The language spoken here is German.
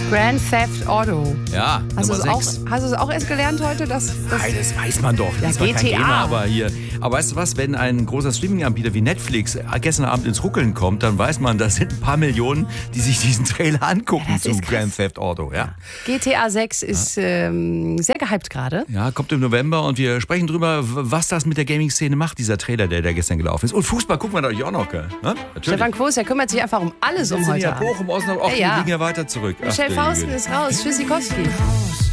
Grand Theft Auto. Ja, Hast du Nummer es 6. auch erst gelernt heute? Nein, das weiß man doch. Ja, Das war kein GTA. Gamer, aber hier. Aber weißt du was, wenn ein großer Streaming-Anbieter wie Netflix gestern Abend ins Ruckeln kommt, dann weiß man, das sind ein paar Millionen, die sich diesen Trailer angucken Ja, das zu ist krass. Grand Theft Auto. Ja. GTA 6 ist sehr gehypt gerade. Ja, kommt im November und wir sprechen drüber, was das mit der Gaming-Szene macht, dieser Trailer, der gestern gelaufen ist. Und Fußball gucken wir natürlich auch noch, gell? Ne? Natürlich. Stefan Quos, der kümmert sich einfach um alles um heute. Bochum, Osnabrück, ach, Ja. wir liegen ja weiter zurück. Ach, Michelle der Fausten Güte. ist raus. Tschüssikowski.